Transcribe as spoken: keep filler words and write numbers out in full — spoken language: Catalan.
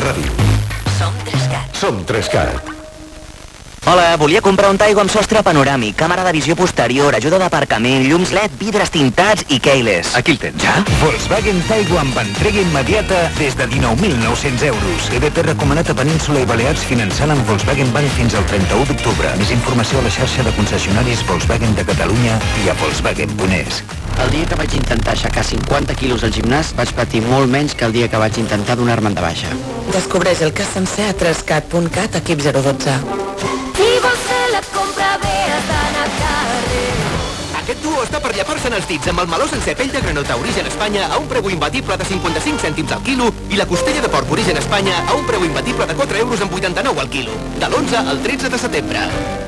ràdio. Som Trescat. Som Trescat. Hola, volia comprar un Taigo amb sostre panoràmic, càmera de visió posterior, ajuda d'aparcament, llums L E D, vidres tintats i keyless. Aquí el tens. Ja? Volkswagen Taigo amb entrega immediata des de dinou mil nou-cents euros. E B T recomanat a Península i Balears finançant amb Volkswagen Bank fins al trenta-u d'octubre. Més informació a la xarxa de concessionaris Volkswagen de Catalunya i a volkswagen punt es. El dia que vaig intentar aixecar cinquanta quilos al gimnàs vaig patir molt menys que el dia que vaig intentar donar-me'n de baixa. Descobreix el cas sencer a trescat punt cat, equip zero dotze. Si vols fer la compra, bé has d'anar al carrer. Aquest duo està per llepar-se'n els dits amb el meló sencer pell de granota origen Espanya a un preu imbatible de cinquanta-cinc cèntims al quilo i la costella de porc origen Espanya a un preu imbatible de quatre euros amb vuitanta-nou al quilo. De l'onze al tretze de setembre.